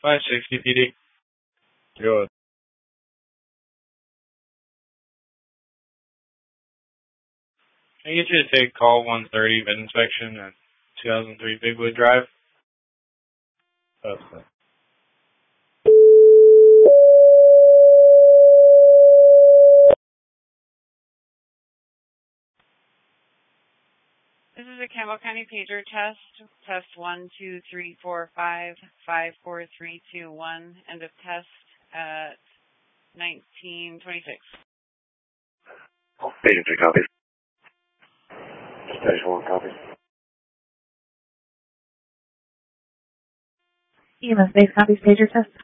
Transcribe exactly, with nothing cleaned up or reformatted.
five sixty P D. Good. Can I get you to take call one thirty vid inspection at two thousand three Bigwood Drive? Okay. This is a Campbell County pager test. Test one, two, three, four, five, five, four, three, two, one. End of test at nineteen twenty-six. Pager three copies. Station one copies. E M S base copies pager test.